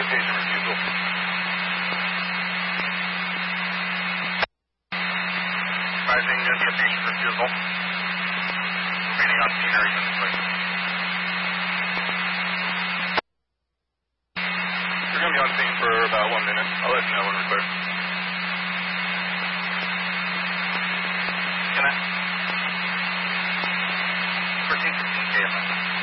location refusal. Advising the patient refusal. Remaining on scene or even this way. You're going to be on scene for about 1 minute. I'll let you know when we're clear. Can I? 1416 KMS.